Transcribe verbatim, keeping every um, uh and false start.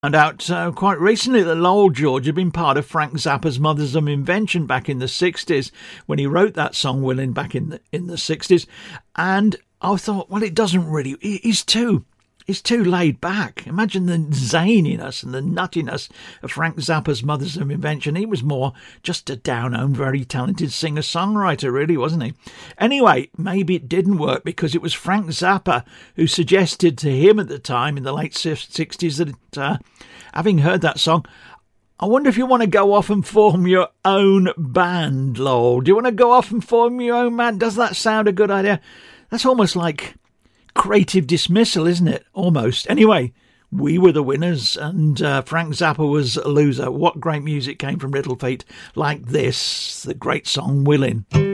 Found out uh, quite recently that Lowell George had been part of Frank Zappa's Mothers of Invention back in the sixties when he wrote that song Willin' back in the, in the sixties. And I thought, well, it doesn't really, he's too, he's too laid back. Imagine the zaniness and the nuttiness of Frank Zappa's Mothers of Invention. He was more just a down-home, very talented singer-songwriter, really, wasn't he? Anyway, maybe it didn't work because it was Frank Zappa who suggested to him at the time in the late sixties that uh, having heard that song, I wonder if you want to go off and form your own band, Lowell. Do you want to go off and form your own band? Does that sound a good idea? That's almost like creative dismissal, isn't it? Almost. Anyway, we were the winners and uh, Frank Zappa was a loser. What great music came from Little Feat like this, the great song Willin'.